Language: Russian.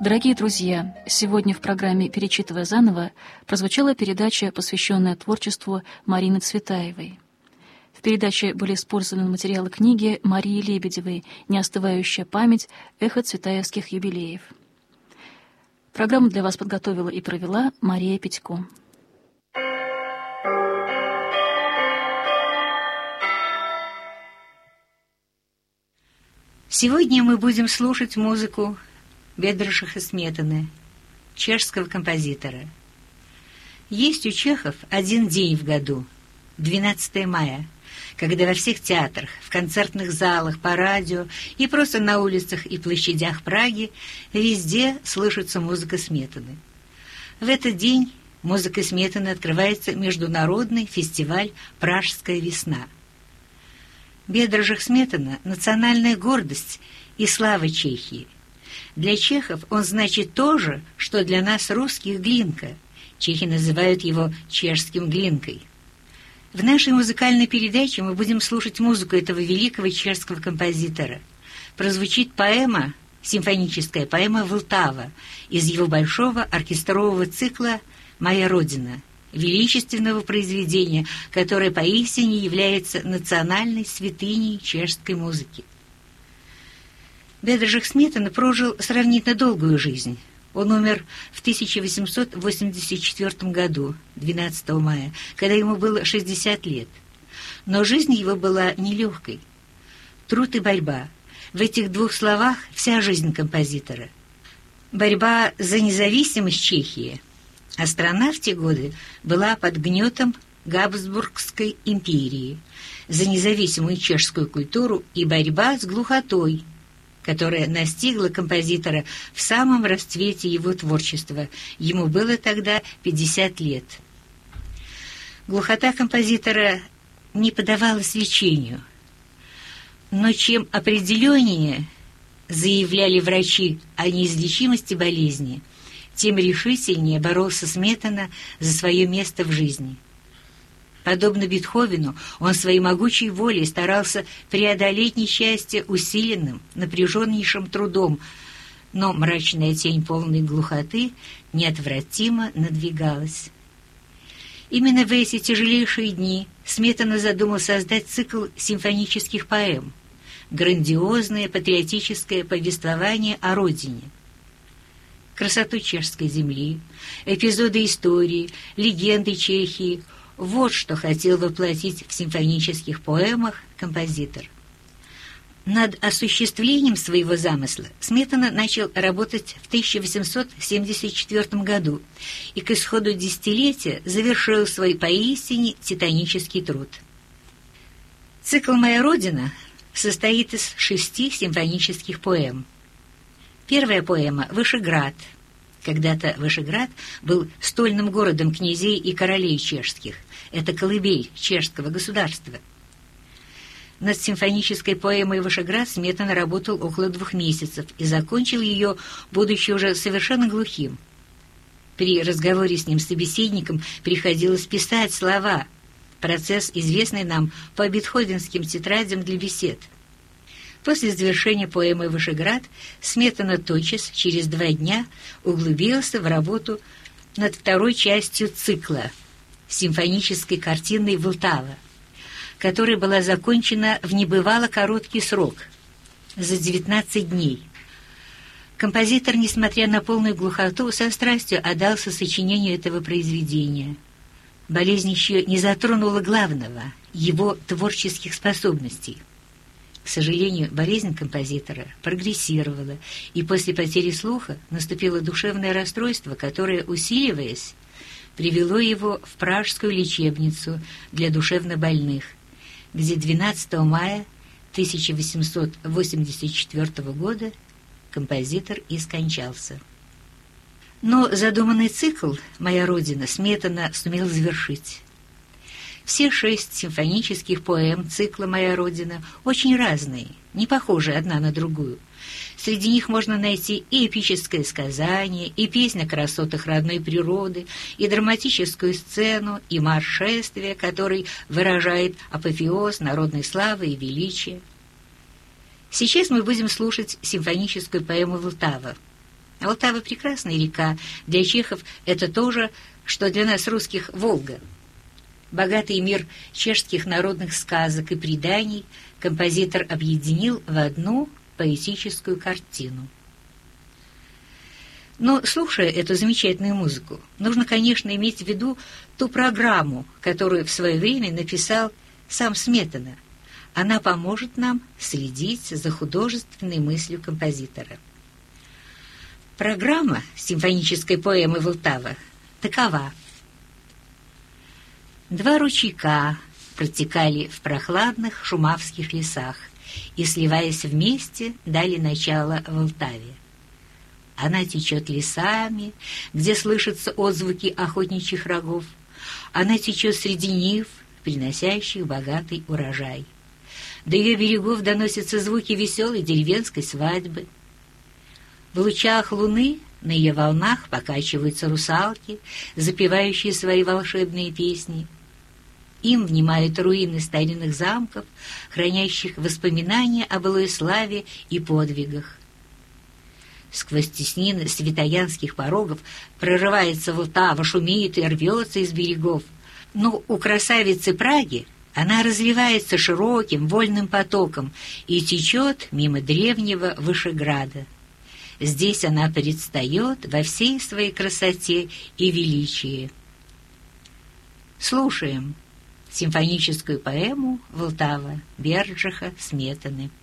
Дорогие друзья, сегодня в программе «Перечитывая заново» прозвучала передача, посвященная творчеству Марины Цветаевой. В передаче были использованы материалы книги Марии Лебедевой «Неостывающая память. Эхо цветаевских юбилеев». Программу для вас подготовила и провела Мария Петько. Сегодня мы будем слушать музыку Бедрушаха Сметаны, чешского композитора. Есть у чехов один день в году, 12 мая, когда во всех театрах, в концертных залах, по радио и просто на улицах и площадях Праги везде слышится музыка Сметаны. В этот день музыкой Сметаны открывается международный фестиваль «Пражская весна». Бедрушах Сметана – национальная гордость и слава Чехии. Для чехов он значит то же, что для нас, русских, Глинка. Чехи называют его чешским Глинкой. В нашей музыкальной передаче мы будем слушать музыку этого великого чешского композитора. Прозвучит поэма, симфоническая поэма «Влтава» из его большого оркестрового цикла «Моя Родина», величественного произведения, которое поистине является национальной святыней чешской музыки. Бедрушах Сметана прожил сравнительно долгую жизнь. Он умер в 1884 году, 12 мая, когда ему было 60 лет. Но жизнь его была нелегкой. Труд и борьба. В этих двух словах вся жизнь композитора. Борьба за независимость Чехии, а страна в те годы была под гнетом Габсбургской империи, за независимую чешскую культуру и борьба с глухотой, которая настигла композитора в самом расцвете его творчества. Ему было тогда 50 лет. Глухота композитора не поддавалась лечению. Но чем определеннее заявляли врачи о неизлечимости болезни, тем решительнее боролся Сметана за свое место в жизни. Подобно Бетховену, он своей могучей волей старался преодолеть несчастье усиленным, напряженнейшим трудом, но мрачная тень полной глухоты неотвратимо надвигалась. Именно в эти тяжелейшие дни Сметана задумал создать цикл симфонических поэм, грандиозное патриотическое повествование о родине. Красоту чешской земли, эпизоды истории, легенды Чехии — вот что хотел воплотить в симфонических поэмах композитор. Над осуществлением своего замысла Сметана начал работать в 1874 году и к исходу десятилетия завершил свой поистине титанический труд. Цикл «Моя Родина» состоит из 6 симфонических поэм. Первая поэма «Вышеград». Когда-то Вышеград был стольным городом князей и королей чешских. Это колыбель чешского государства. Над симфонической поэмой «Вышеград» Сметана работал около 2 месяцев и закончил ее, будучи уже совершенно глухим. При разговоре с ним собеседником приходилось писать слова. Процесс, известный нам по бетховенским тетрадям для бесед. После завершения поэмы «Вышеград» Сметана тотчас, через 2 дня, углубился в работу над второй частью цикла симфонической картиной «Влтава», которая была закончена в небывало короткий срок – за 19 дней. Композитор, несмотря на полную глухоту, со страстью отдался сочинению этого произведения. Болезнь еще не затронула главного – его творческих способностей. К сожалению, болезнь композитора прогрессировала, и после потери слуха наступило душевное расстройство, которое, усиливаясь, привело его в пражскую лечебницу для душевнобольных, где 12 мая 1884 года композитор и скончался. Но задуманный цикл «Моя Родина» Сметана сумел завершить. Все 6 симфонических поэм цикла «Моя Родина» очень разные, не похожие одна на другую. Среди них можно найти и эпическое сказание, и песнь о красотах родной природы, и драматическую сцену, и марш шествия, который выражает апофеоз народной славы и величия. Сейчас мы будем слушать симфоническую поэму «Влтава». Волтава — прекрасная река. Для чехов это то же, что для нас, русских, Волга. Богатый мир чешских народных сказок и преданий композитор объединил в одну поэтическую картину. Но, слушая эту замечательную музыку, нужно, конечно, иметь в виду ту программу, которую в свое время написал сам Сметана. Она поможет нам следить за художественной мыслью композитора. Программа симфонической поэмы «Волтава» такова. 2 ручейка протекали в прохладных шумавских лесах и, сливаясь вместе, дали начало Волтаве. Она течет лесами, где слышатся отзвуки охотничьих рогов. Она течет среди нив, приносящих богатый урожай. До ее берегов доносятся звуки веселой деревенской свадьбы. В лучах луны на ее волнах покачиваются русалки, запевающие свои волшебные песни. Им внимают руины старинных замков, хранящих воспоминания о былой славе и подвигах. Сквозь теснины святоянских порогов прорывается Волтава, шумит и рвется из берегов. Но у красавицы Праги она разливается широким вольным потоком и течет мимо древнего Вышеграда. Здесь она предстает во всей своей красоте и величии. Слушаем симфоническую поэму «Волтава» Берджиха Сметаны.